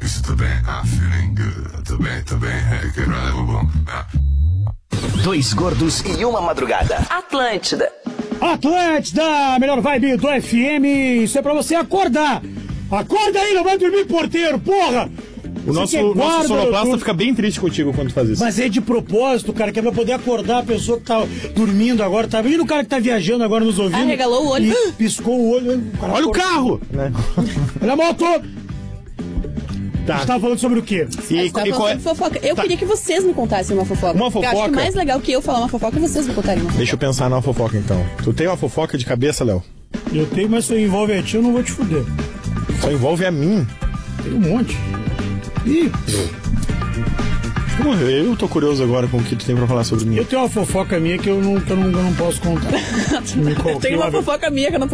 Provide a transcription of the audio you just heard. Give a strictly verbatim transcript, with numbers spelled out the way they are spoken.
Isso também, I'm feeling good. Também, também, é que bom. Dois gordos e uma madrugada. Atlântida. Atlântida, melhor vibe do F M. Isso é pra você acordar. Acorda aí, não vai dormir, porteiro, porra! O nosso, o nosso sonoplasta fica bem triste contigo quando faz isso. Mas é de propósito, cara, que é pra poder acordar a pessoa que tá dormindo agora. Tá vendo o cara que tá viajando agora nos ouvindo? Arregalou o olho. E piscou o olho. O Olha acordou. O carro! Né? Olha a moto! Tá. A gente tava falando sobre o quê? E, e qual é? Fofoca. Eu tá. queria que vocês me contassem uma fofoca. Uma fofoca? Eu acho que mais legal que eu falar uma fofoca é vocês me contarem uma fofoca. Deixa eu pensar numa fofoca, então. Tu tem uma fofoca de cabeça, Léo? Eu tenho, mas se envolve a ti, eu não vou te fuder. Só envolve a mim? Tem um monte. Ih! Eu tô curioso agora com o que tu tem pra falar sobre mim. Eu tenho uma fofoca minha que eu não, que eu não, eu não posso contar. Tem uma fofoca minha que eu não